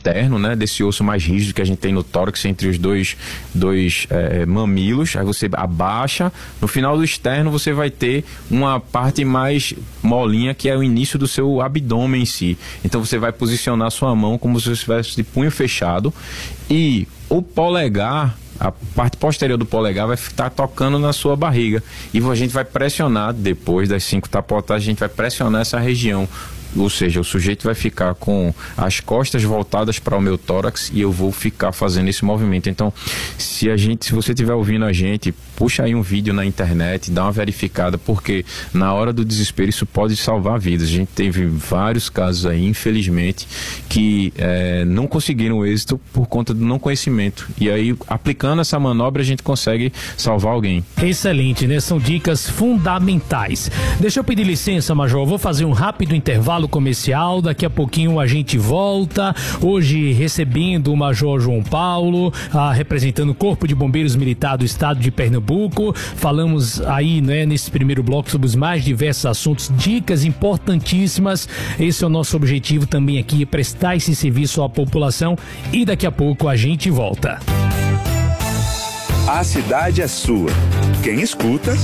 interno, né, desse osso mais rígido que a gente tem no tórax, entre os dois mamilos. Aí você abaixa, no final do externo você vai ter uma parte mais molinha, que é o início do seu abdômen em si. Então você vai posicionar sua mão como se você estivesse de punho fechado, e o polegar, a parte posterior do polegar vai estar tocando na sua barriga, e a gente vai pressionar, depois das 5 tapotadas, a gente vai pressionar essa região. Ou seja, o sujeito vai ficar com as costas voltadas para o meu tórax e eu vou ficar fazendo esse movimento. Então, se você estiver ouvindo a gente, puxa aí um vídeo na internet, dá uma verificada, porque na hora do desespero isso pode salvar vidas. A gente teve vários casos aí, infelizmente, que não conseguiram êxito por conta do não conhecimento. E aí, aplicando essa manobra, a gente consegue salvar alguém. Excelente, né? São dicas fundamentais. Deixa eu pedir licença, Major, eu vou fazer um rápido intervalo comercial, daqui a pouquinho a gente volta, hoje recebendo o Major João Paulo, representando o Corpo de Bombeiros Militar do Estado de Pernambuco. Falamos aí, né, nesse primeiro bloco sobre os mais diversos assuntos, dicas importantíssimas. Esse é o nosso objetivo também aqui, é prestar esse serviço à população, e daqui a pouco a gente volta. A cidade é sua. Quem escuta,